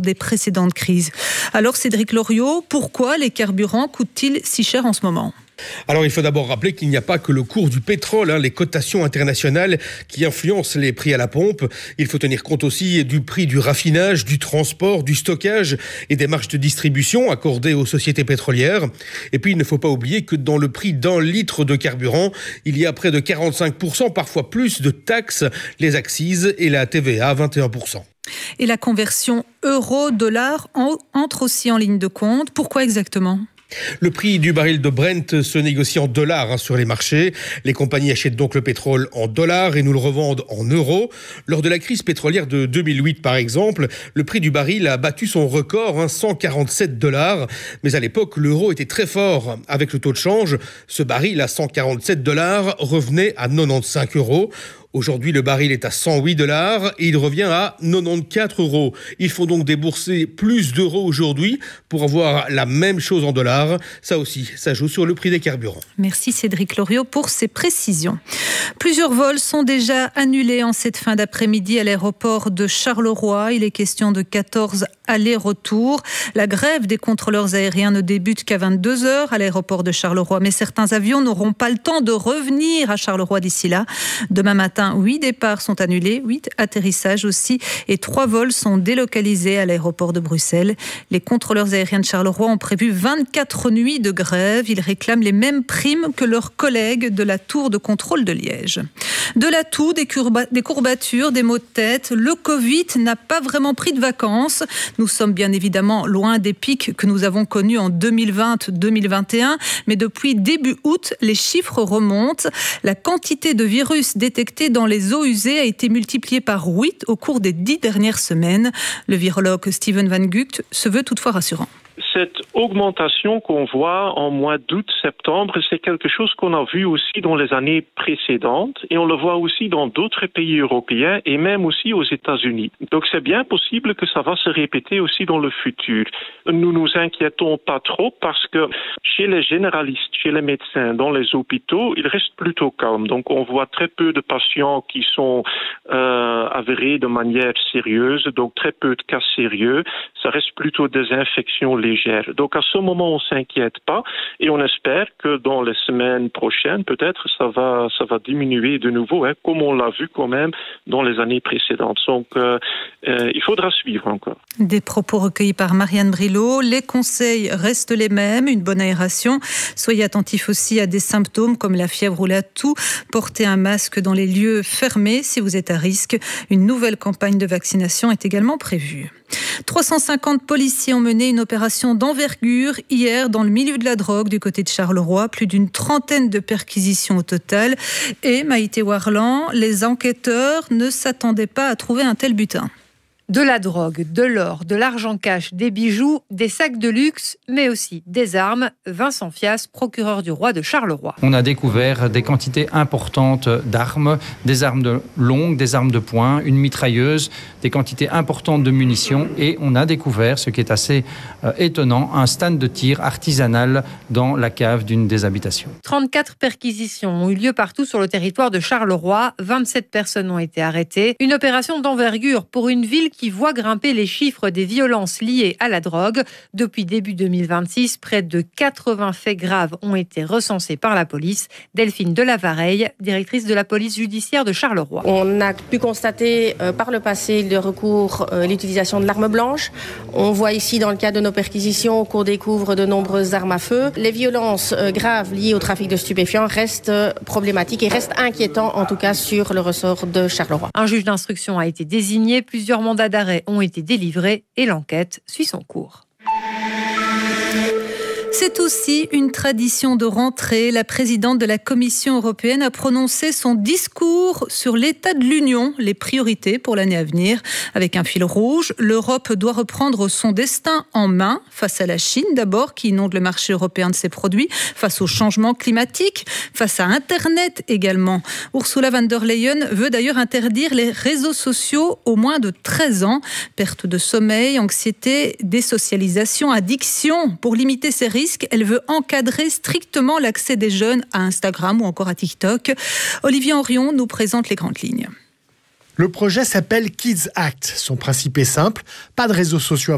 des précédentes crises. Alors Cédric Loriot, pourquoi les carburants coûtent-ils si cher en ce moment ? Alors il faut d'abord rappeler qu'il n'y a pas que le cours du pétrole, les cotations internationales qui influencent les prix à la pompe. Il faut tenir compte aussi du prix du raffinage, du transport, du stockage et des marges de distribution accordées aux sociétés pétrolières. Et puis il ne faut pas oublier que dans le prix d'un litre de carburant, il y a près de 45%, parfois plus, de taxes, les accises et la TVA à 21%. Et la conversion euro-dollar entre aussi en ligne de compte. Pourquoi exactement ? Le prix du baril de Brent se négocie en dollars sur les marchés. Les compagnies achètent donc le pétrole en dollars et nous le revendent en euros. Lors de la crise pétrolière de 2008, par exemple, le prix du baril a battu son record, $147. Mais à l'époque, l'euro était très fort. Avec le taux de change, ce baril à $147 revenait à 95 €. Aujourd'hui, le baril est à $108 et il revient à 94 €. Il faut donc débourser plus d'euros aujourd'hui pour avoir la même chose en dollars. Ça aussi, ça joue sur le prix des carburants. Merci Cédric Loriot pour ces précisions. Plusieurs vols sont déjà annulés en cette fin d'après-midi à l'aéroport de Charleroi. Il est question de 14 allers-retours. La grève des contrôleurs aériens ne débute qu'à 22h à l'aéroport de Charleroi. Mais certains avions n'auront pas le temps de revenir à Charleroi d'ici là. Demain matin, 8 départs sont annulés, 8 atterrissages aussi et 3 vols sont délocalisés à l'aéroport de Bruxelles. Les contrôleurs aériens de Charleroi ont prévu 24 nuits de grève. Ils réclament les mêmes primes que leurs collègues de la tour de contrôle de Liège. De la toux, des courbatures, des maux de tête. Le Covid n'a pas vraiment pris de vacances. Nous sommes bien évidemment loin des pics que nous avons connus en 2020-2021. Mais depuis début août, les chiffres remontent. La quantité de virus détectés dans les eaux usées a été multipliée par 8 au cours des 10 dernières semaines. Le virologue Steven Van Gucht se veut toutefois rassurant. Cette augmentation qu'on voit en mois d'août-septembre, c'est quelque chose qu'on a vu aussi dans les années précédentes et on le voit aussi dans d'autres pays européens et même aussi aux États-Unis. Donc c'est bien possible que ça va se répéter aussi dans le futur. Nous nous inquiétons pas trop parce que chez les généralistes, chez les médecins, dans les hôpitaux, il reste plutôt calme. Donc on voit très peu de patients qui sont avérés de manière sérieuse, donc très peu de cas sérieux. Ça reste plutôt des infections légères. Donc à ce moment, on s'inquiète pas et on espère que dans les semaines prochaines, peut-être ça va diminuer de nouveau, comme on l'a vu quand même dans les années précédentes. Donc il faudra suivre encore. Des propos recueillis par Marianne Brilot. Les conseils restent les mêmes, une bonne aération. Soyez attentifs aussi à des symptômes comme la fièvre ou la toux. Portez un masque dans les lieux fermés si vous êtes à risque. Une nouvelle campagne de vaccination est également prévue. 350 policiers ont mené une opération d'envergure hier dans le milieu de la drogue du côté de Charleroi. Plus d'une trentaine de perquisitions au total. Et Maïté Warland, les enquêteurs ne s'attendaient pas à trouver un tel butin. De la drogue, de l'or, de l'argent cash, des bijoux, des sacs de luxe, mais aussi des armes. Vincent Fias, procureur du roi de Charleroi. On a découvert des quantités importantes d'armes, des armes longues, des armes de poing, une mitrailleuse, des quantités importantes de munitions et on a découvert, ce qui est assez étonnant, un stand de tir artisanal dans la cave d'une des habitations. 34 perquisitions ont eu lieu partout sur le territoire de Charleroi. 27 personnes ont été arrêtées. Une opération d'envergure pour une ville qui voit grimper les chiffres des violences liées à la drogue. Depuis début 2026, près de 80 faits graves ont été recensés par la police. Delphine Delavareille, directrice de la police judiciaire de Charleroi. On a pu constater par le passé le recours, l'utilisation de l'arme blanche. On voit ici dans le cadre de nos perquisitions qu'on découvre de nombreuses armes à feu. Les violences graves liées au trafic de stupéfiants restent problématiques et restent inquiétants en tout cas sur le ressort de Charleroi. Un juge d'instruction a été désigné, plusieurs mandats d'arrêt ont été délivrés et l'enquête suit son cours. C'est aussi une tradition de rentrée. La présidente de la Commission européenne a prononcé son discours sur l'état de l'Union, les priorités pour l'année à venir. Avec un fil rouge, l'Europe doit reprendre son destin en main face à la Chine d'abord, qui inonde le marché européen de ses produits, face au changement climatique, face à Internet également. Ursula von der Leyen veut d'ailleurs interdire les réseaux sociaux aux moins de 13 ans. Perte de sommeil, anxiété, désocialisation, addiction. Pour limiter ces risques, elle veut encadrer strictement l'accès des jeunes à Instagram ou encore à TikTok. Olivier Henrion nous présente les grandes lignes. Le projet s'appelle Kids Act. Son principe est simple, pas de réseaux sociaux